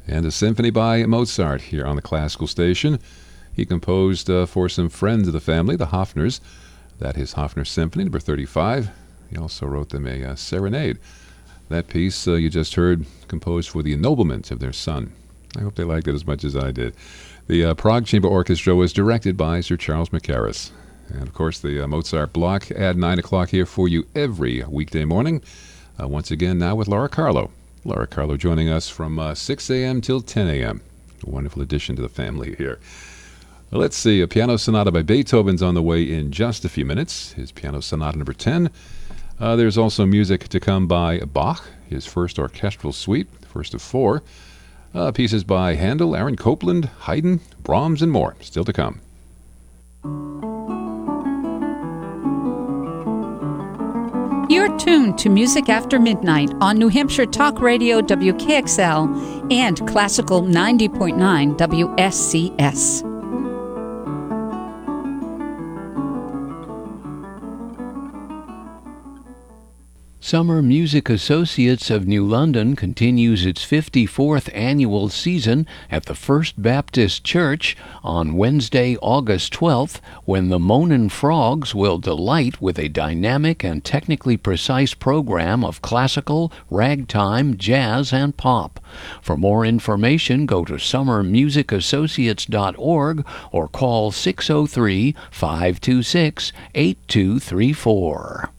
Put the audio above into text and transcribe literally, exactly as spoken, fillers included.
and a symphony by Mozart here on the Classical Station. He composed uh, for some friends of the family, the Hofners. That is Hofner Symphony number thirty-five. He also wrote them a uh, serenade. That piece uh, you just heard, composed for the ennoblement of their son. I hope they liked it as much as I did. The uh, Prague Chamber Orchestra was directed by Sir Charles Mackerras. And, of course, the uh, Mozart block at nine o'clock here for you every weekday morning. Uh, once again, now with Laura Carlo. Laura Carlo joining us from uh, six a.m. till ten a.m. A wonderful addition to the family here. Well, let's see. A piano sonata by Beethoven's on the way in just a few minutes. His piano sonata number ten. Uh, there's also music to come by Bach, his first orchestral suite, first of four. Uh, pieces by Handel, Aaron Copland, Haydn, Brahms, and more. Still to come. You're tuned to Music After Midnight on New Hampshire Talk Radio W K X L and Classical ninety point nine W S C S. Summer Music Associates of New London continues its fifty-fourth annual season at the First Baptist Church on Wednesday, August twelfth, when the Moanin' Frogs will delight with a dynamic and technically precise program of classical, ragtime, jazz, and pop. For more information, go to summer music associates dot org or call six oh three, five two six, eight two three four.